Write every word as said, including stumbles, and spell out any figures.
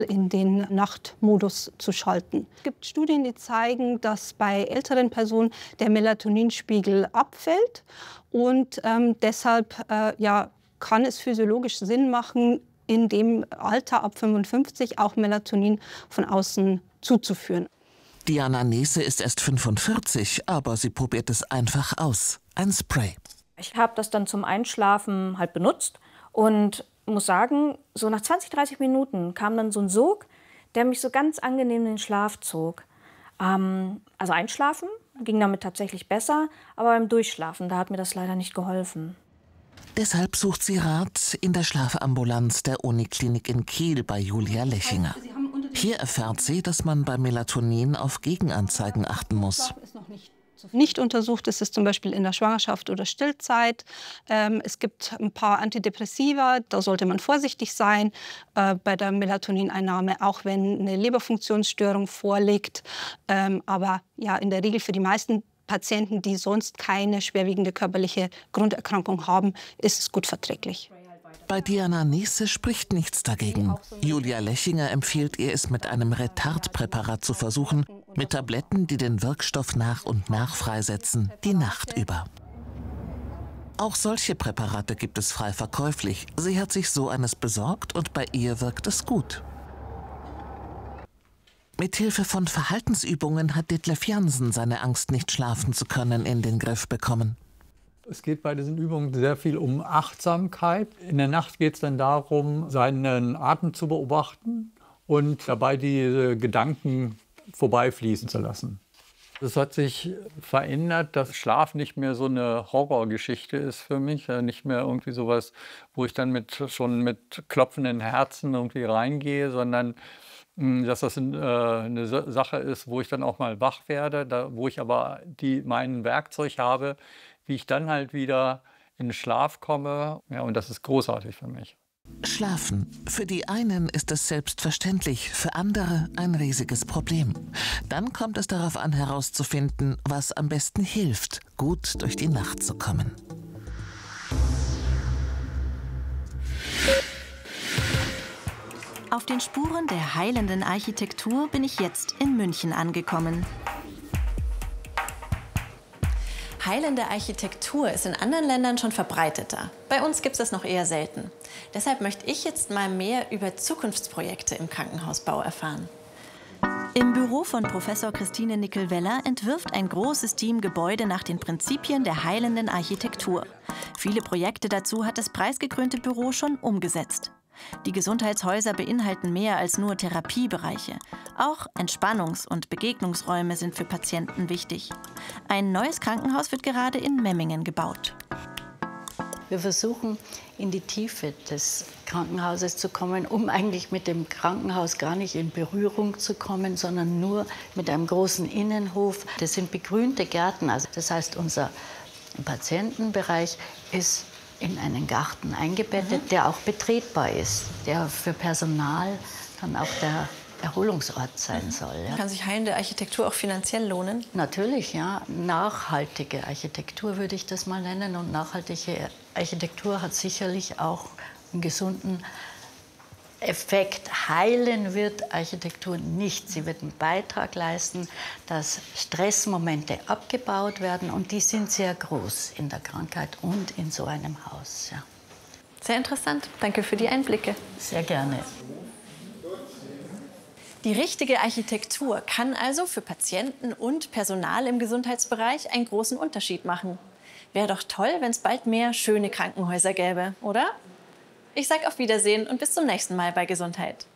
in den Nachtmodus zu schalten. Es gibt Studien, die zeigen, dass bei älteren Personen der Melatoninspiegel abfällt und ähm, deshalb äh, ja, kann es physiologisch Sinn machen, in dem Alter ab fünfundfünfzig auch Melatonin von außen zuzuführen. Diana Nese ist erst fünfundvierzig, aber sie probiert es einfach aus. Ein Spray. Ich habe das dann zum Einschlafen halt benutzt und muss sagen, so nach zwanzig, dreißig Minuten kam dann so ein Sog, der mich so ganz angenehm in den Schlaf zog. Ähm, also einschlafen ging damit tatsächlich besser, aber beim Durchschlafen, da hat mir das leider nicht geholfen. Deshalb sucht sie Rat in der Schlafambulanz der Uniklinik in Kiel bei Julia Lechinger. Hier erfährt sie, dass man bei Melatonin auf Gegenanzeigen achten muss. Nicht untersucht ist es zum Beispiel in der Schwangerschaft oder Stillzeit. Ähm, es gibt ein paar Antidepressiva, da sollte man vorsichtig sein äh, bei der Melatonineinnahme, auch wenn eine Leberfunktionsstörung vorliegt. Ähm, aber ja, in der Regel für die meisten Patienten, die sonst keine schwerwiegende körperliche Grunderkrankung haben, ist es gut verträglich. Bei Diana Nese spricht nichts dagegen. Julia Lechinger empfiehlt ihr, es mit einem Retardpräparat zu versuchen, mit Tabletten, die den Wirkstoff nach und nach freisetzen, die Nacht über. Auch solche Präparate gibt es frei verkäuflich. Sie hat sich so eines besorgt und bei ihr wirkt es gut. Mithilfe von Verhaltensübungen hat Detlef Jansen seine Angst, nicht schlafen zu können, in den Griff bekommen. Es geht bei diesen Übungen sehr viel um Achtsamkeit. In der Nacht geht es dann darum, seinen Atem zu beobachten und dabei die Gedanken vorbeifließen zu lassen. Es hat sich verändert, dass Schlaf nicht mehr so eine Horrorgeschichte ist für mich. Nicht mehr irgendwie sowas, wo ich dann mit, schon mit klopfenden Herzen irgendwie reingehe, sondern dass das eine Sache ist, wo ich dann auch mal wach werde, da, wo ich aber die, mein Werkzeug habe, wie ich dann halt wieder in den Schlaf komme. Ja, und das ist großartig für mich. Schlafen. Für die einen ist es selbstverständlich, für andere ein riesiges Problem. Dann kommt es darauf an, herauszufinden, was am besten hilft, gut durch die Nacht zu kommen. Auf den Spuren der heilenden Architektur bin ich jetzt in München angekommen. Heilende Architektur ist in anderen Ländern schon verbreiteter. Bei uns gibt es das noch eher selten. Deshalb möchte ich jetzt mal mehr über Zukunftsprojekte im Krankenhausbau erfahren. Im Büro von Professor Christine Nickel-Weller entwirft ein großes Team Gebäude nach den Prinzipien der heilenden Architektur. Viele Projekte dazu hat das preisgekrönte Büro schon umgesetzt. Die Gesundheitshäuser beinhalten mehr als nur Therapiebereiche. Auch Entspannungs- und Begegnungsräume sind für Patienten wichtig. Ein neues Krankenhaus wird gerade in Memmingen gebaut. Wir versuchen, in die Tiefe des Krankenhauses zu kommen, um eigentlich mit dem Krankenhaus gar nicht in Berührung zu kommen, sondern nur mit einem großen Innenhof. Das sind begrünte Gärten. Also das heißt, unser Patientenbereich ist in einen Garten eingebettet, mhm. der auch betretbar ist, der für Personal dann auch der Erholungsort sein mhm. soll. Ja. Kann sich heilende Architektur auch finanziell lohnen? Natürlich, ja. Nachhaltige Architektur würde ich das mal nennen. Und nachhaltige Architektur hat sicherlich auch einen gesunden Effekt. Heilen wird Architektur nicht. Sie wird einen Beitrag leisten, dass Stressmomente abgebaut werden. Und die sind sehr groß in der Krankheit und in so einem Haus. Ja. Sehr interessant. Danke für die Einblicke. Sehr gerne. Die richtige Architektur kann also für Patienten und Personal im Gesundheitsbereich einen großen Unterschied machen. Wäre doch toll, wenn es bald mehr schöne Krankenhäuser gäbe, oder? Ich sage auf Wiedersehen und bis zum nächsten Mal bei Gesundheit.